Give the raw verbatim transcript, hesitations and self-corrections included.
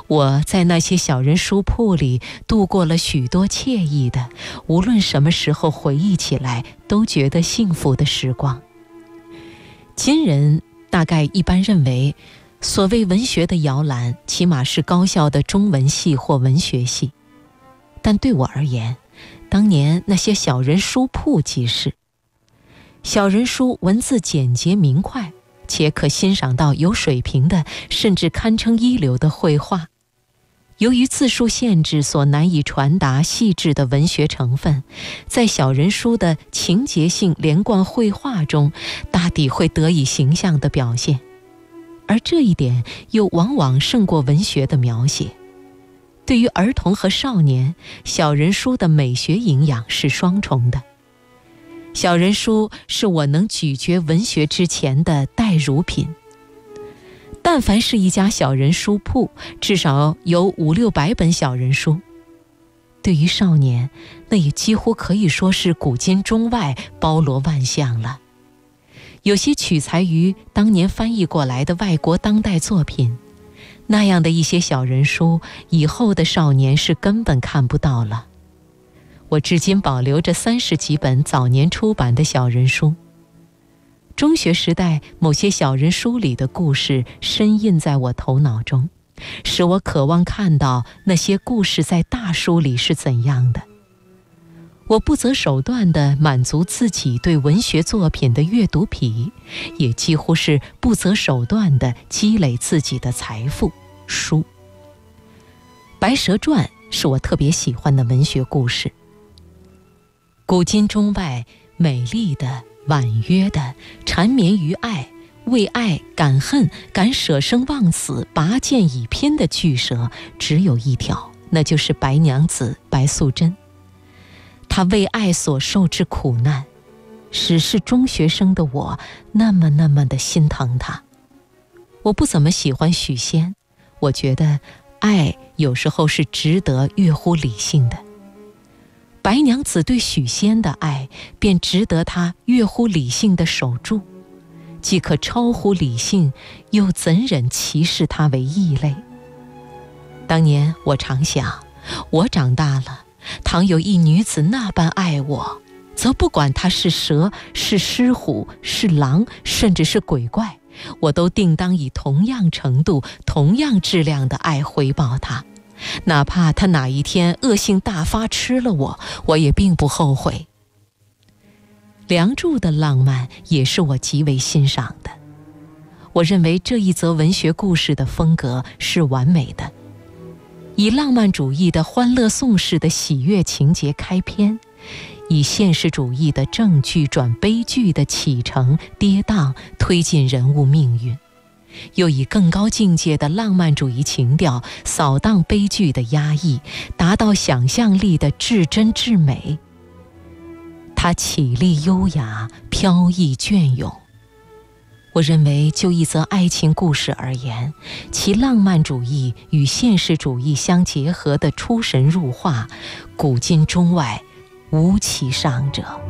我在那些小人书铺里度过了许多惬意的，无论什么时候回忆起来都觉得幸福的时光。今人大概一般认为，所谓文学的摇篮，起码是高校的中文系或文学系。但对我而言，当年那些小人书铺即是。小人书文字简洁明快，且可欣赏到有水平的，甚至堪称一流的绘画。由于字数限制所难以传达细致的文学成分，在小人书的情节性连贯绘画中，大抵会得以形象的表现，而这一点又往往胜过文学的描写。对于儿童和少年，小人书的美学营养是双重的。小人书是我能咀嚼文学之前的代乳品。但凡是一家小人书铺，至少有五六百本小人书。对于少年，那也几乎可以说是古今中外包罗万象了。有些取材于当年翻译过来的外国当代作品，那样的一些小人书，以后的少年是根本看不到了。我至今保留着三十几本早年出版的小人书。中学时代某些小人书里的故事深印在我头脑中，使我渴望看到那些故事在大书里是怎样的。我不择手段地满足自己对文学作品的阅读癖，也几乎是不择手段地积累自己的财富书。《白蛇传》是我特别喜欢的文学故事。古今中外美丽的、婉约的、缠绵于爱、为爱敢恨、敢舍生忘死、拔剑以拼的巨蛇只有一条，那就是白娘子白素贞。她为爱所受之苦难，使是中学生的我那么那么的心疼她。我不怎么喜欢许仙，我觉得爱有时候是值得越乎理性的。白娘子对许仙的爱，便值得她越乎理性的守住，既可超乎理性，又怎忍歧视她为异类？当年我常想，我长大了，倘有一女子那般爱我，则不管她是蛇，是狮虎，是狼，甚至是鬼怪，我都定当以同样程度、同样质量的爱回报她。哪怕他哪一天恶性大发吃了我，我也并不后悔。梁祝的浪漫也是我极为欣赏的。我认为这一则文学故事的风格是完美的，以浪漫主义的欢乐颂式的喜悦情节开篇，以现实主义的正剧转悲剧的起承跌宕推进人物命运，又以更高境界的浪漫主义情调扫荡悲剧的压抑，达到想象力的至真至美。它绮丽优雅，飘逸隽永。我认为就一则爱情故事而言，其浪漫主义与现实主义相结合的出神入化，古今中外无其上者。